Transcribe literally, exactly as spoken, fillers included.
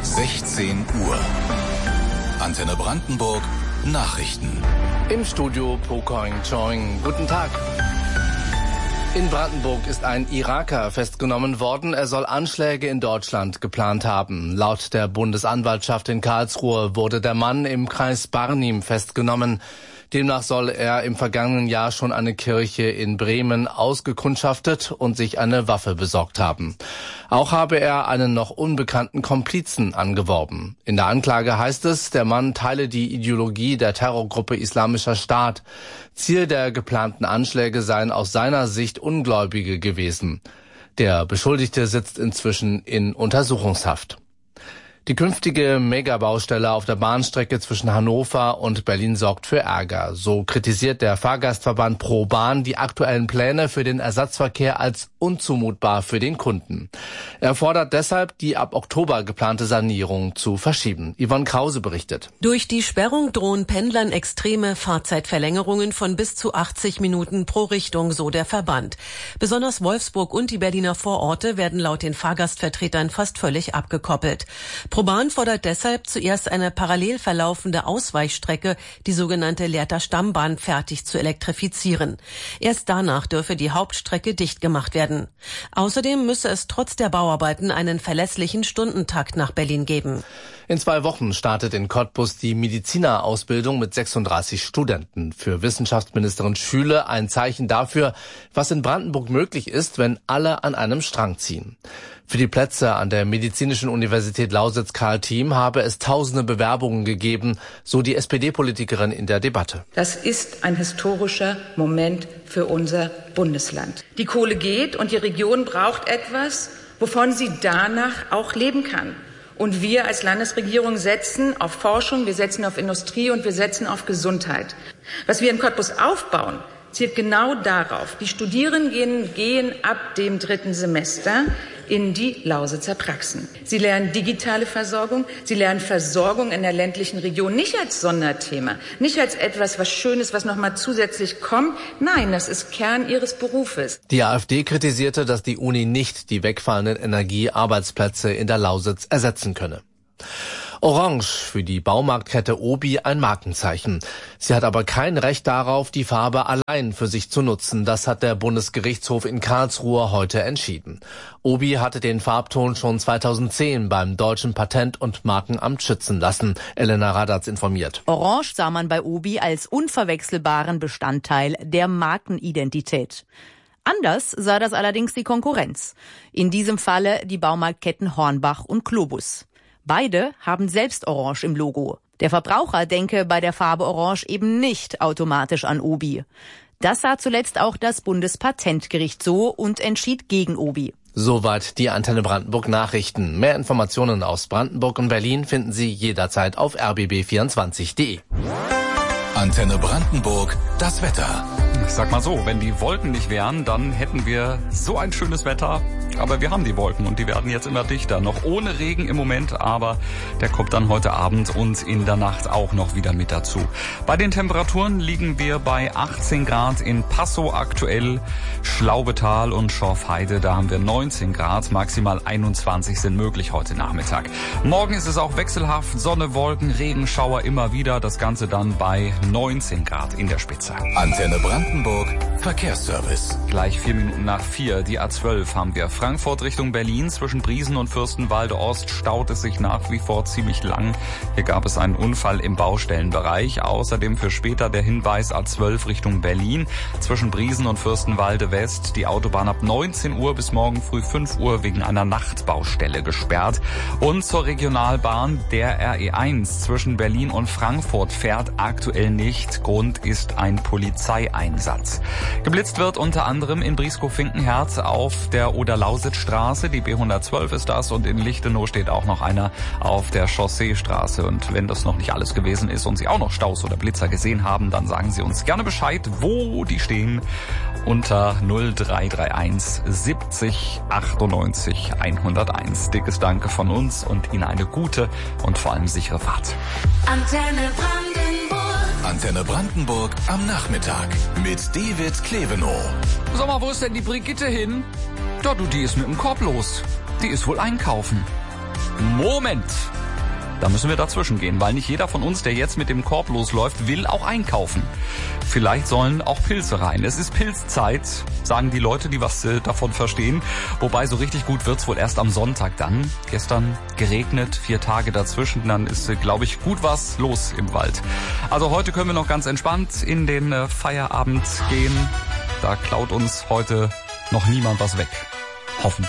sechzehn Uhr. Antenne Brandenburg Nachrichten. Im Studio Pokoing Choing. Guten Tag. In Brandenburg ist ein Iraker festgenommen worden. Er soll Anschläge in Deutschland geplant haben. Laut der Bundesanwaltschaft in Karlsruhe wurde der Mann im Kreis Barnim festgenommen. Demnach soll er im vergangenen Jahr schon eine Kirche in Bremen ausgekundschaftet und sich eine Waffe besorgt haben. Auch habe er einen noch unbekannten Komplizen angeworben. In der Anklage heißt es, der Mann teile die Ideologie der Terrorgruppe Islamischer Staat. Ziel der geplanten Anschläge seien aus seiner Sicht Ungläubige gewesen. Der Beschuldigte sitzt inzwischen in Untersuchungshaft. Die künftige Megabaustelle auf der Bahnstrecke zwischen Hannover und Berlin sorgt für Ärger. So kritisiert der Fahrgastverband ProBahn die aktuellen Pläne für den Ersatzverkehr als unzumutbar für den Kunden. Er fordert deshalb, die ab Oktober geplante Sanierung zu verschieben. Yvonne Krause berichtet. Durch die Sperrung drohen Pendlern extreme Fahrzeitverlängerungen von bis zu achtzig Minuten pro Richtung, so der Verband. Besonders Wolfsburg und die Berliner Vororte werden laut den Fahrgastvertretern fast völlig abgekoppelt. ProBahn fordert deshalb zuerst eine parallel verlaufende Ausweichstrecke, die sogenannte Lehrter Stammbahn, fertig zu elektrifizieren. Erst danach dürfe die Hauptstrecke dicht gemacht werden. Außerdem müsse es trotz der Bauarbeiten einen verlässlichen Stundentakt nach Berlin geben. In zwei Wochen startet in Cottbus die Medizinerausbildung mit sechsunddreißig Studenten. Für Wissenschaftsministerin Schüle ein Zeichen dafür, was in Brandenburg möglich ist, wenn alle an einem Strang ziehen. Für die Plätze an der Medizinischen Universität Lausitz-Karl Thiem habe es tausende Bewerbungen gegeben, so die S P D-Politikerin in der Debatte. Das ist ein historischer Moment für unser Bundesland. Die Kohle geht und die Region braucht etwas, wovon sie danach auch leben kann. Und wir als Landesregierung setzen auf Forschung, wir setzen auf Industrie und wir setzen auf Gesundheit. Was wir in Cottbus aufbauen, zielt genau darauf. Die Studierenden gehen, gehen ab dem dritten Semester in die Lausitzer Praxen. Sie lernen digitale Versorgung, sie lernen Versorgung in der ländlichen Region, nicht als Sonderthema, nicht als etwas, was Schönes, was nochmal zusätzlich kommt. Nein, das ist Kern ihres Berufes. Die AfD kritisierte, dass die Uni nicht die wegfallenden Energiearbeitsplätze in der Lausitz ersetzen könne. Orange, für die Baumarktkette Obi ein Markenzeichen. Sie hat aber kein Recht darauf, die Farbe allein für sich zu nutzen. Das hat der Bundesgerichtshof in Karlsruhe heute entschieden. Obi hatte den Farbton schon zweitausendzehn beim Deutschen Patent- und Markenamt schützen lassen. Elena Radatz informiert. Orange sah man bei Obi als unverwechselbaren Bestandteil der Markenidentität. Anders sah das allerdings die Konkurrenz. In diesem Falle die Baumarktketten Hornbach und Globus. Beide haben selbst Orange im Logo. Der Verbraucher denke bei der Farbe Orange eben nicht automatisch an Obi. Das sah zuletzt auch das Bundespatentgericht so und entschied gegen Obi. Soweit die Antenne Brandenburg Nachrichten. Mehr Informationen aus Brandenburg und Berlin finden Sie jederzeit auf r b b vierundzwanzig punkt d e. Antenne Brandenburg, das Wetter. Ich sag mal so, wenn die Wolken nicht wären, dann hätten wir so ein schönes Wetter. Aber wir haben die Wolken und die werden jetzt immer dichter. Noch ohne Regen im Moment, aber der kommt dann heute Abend und in der Nacht auch noch wieder mit dazu. Bei den Temperaturen liegen wir bei achtzehn Grad in Passow aktuell, Schlaubetal und Schorfheide, da haben wir neunzehn Grad, maximal einundzwanzig sind möglich heute Nachmittag. Morgen ist es auch wechselhaft, Sonne, Wolken, Regenschauer immer wieder, das Ganze dann bei neunzehn Grad in der Spitze. Antenne Brandenburg, Verkehrsservice. Gleich vier Minuten nach vier, die A zwölf haben wir. Frankfurt Richtung Berlin, zwischen Briesen und Fürstenwalde Ost staut es sich nach wie vor ziemlich lang. Hier gab es einen Unfall im Baustellenbereich. Außerdem für später der Hinweis A zwölf Richtung Berlin, zwischen Briesen und Fürstenwalde West. Die Autobahn ab neunzehn Uhr bis morgen früh fünf Uhr wegen einer Nachtbaustelle gesperrt. Und zur Regionalbahn, der R E eins zwischen Berlin und Frankfurt fährt aktuell nicht. Grund ist ein Polizeieinsatz. Geblitzt wird unter anderem in Brieskow-Finkenherz auf der Oder-Lausitz-Straße. Die B hundertzwölf ist das und in Lichtenau steht auch noch einer auf der Chausseestraße. Und wenn das noch nicht alles gewesen ist und Sie auch noch Staus oder Blitzer gesehen haben, dann sagen Sie uns gerne Bescheid, wo die stehen. Unter null drei drei eins siebzig achtundneunzig hunderteins. Dickes Danke von uns und Ihnen eine gute und vor allem sichere Fahrt. Antenne Brandenburg. Antenne Brandenburg am Nachmittag mit David Klevenow. Sag mal, wo ist denn die Brigitte hin? Ja, du, die ist mit dem Korb los. Die ist wohl einkaufen. Moment! Da müssen wir dazwischen gehen, weil nicht jeder von uns, der jetzt mit dem Korb losläuft, will auch einkaufen. Vielleicht sollen auch Pilze rein. Es ist Pilzzeit, sagen die Leute, die was äh, davon verstehen. Wobei so richtig gut wird's wohl erst am Sonntag dann. Gestern geregnet, vier Tage dazwischen, dann ist, äh, glaube ich, gut was los im Wald. Also heute können wir noch ganz entspannt in den äh, Feierabend gehen. Da klaut uns heute noch niemand was weg. Hoffentlich.